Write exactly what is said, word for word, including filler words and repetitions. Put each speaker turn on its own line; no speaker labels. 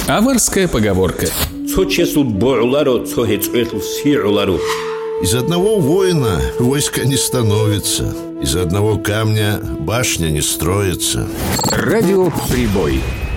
Аварская поговорка.
Из одного воина войско не становится, из одного камня башня не строится.
Радио Прибой.